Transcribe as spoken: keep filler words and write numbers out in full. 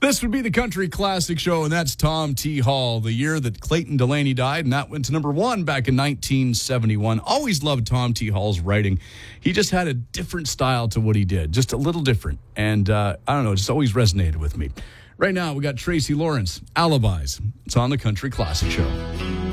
This would be the Country Classic Show, and that's Tom T. Hall, the year that Clayton Delaney died, and that went to number one back in nineteen seventy-one. Always loved Tom T. Hall's writing. He just had a different style to what he did, just a little different, and uh, I don't know, it just always resonated with me. Right now, we got Tracy Lawrence, Alibis. It's on the Country Classic Show.